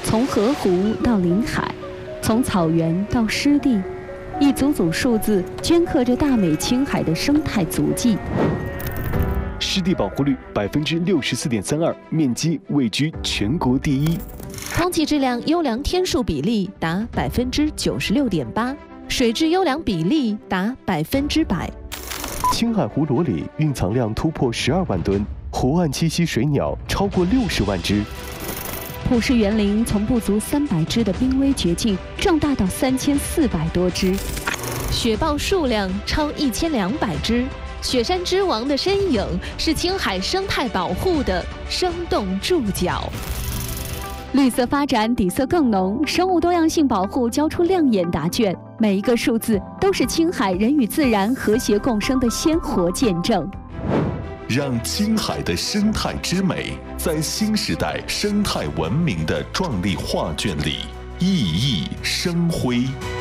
从河湖到临海，从草原到湿地，一组组数字镌刻着大美青海的生态足迹。 湿地保护率64.32%，面积位居全国第一。 空气质量优良天数比例达96.8%，水质优良比例达100%。 青海湖裸里蕴藏量突破12万吨，湖岸栖息水鸟超过60万只。 普氏园林从不足300只的濒危绝境壮大到3400多只， 雪豹数量超1200只。雪山之王的身影是青海生态保护的生动注脚。 绿色发展底色更浓，生物多样性保护交出亮眼答卷。每一个数字都是青海人与自然和谐共生的鲜活见证。 让青海的生态之美在新时代生态文明的壮丽画卷里熠熠生辉。